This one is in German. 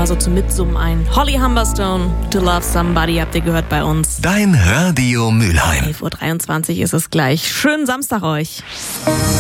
mal so zum Mitsummen ein. Holly Humberstone, To Love Somebody, habt ihr gehört bei uns. Dein Radio Mülheim. 11:23 Uhr ist es gleich. Schönen Samstag euch.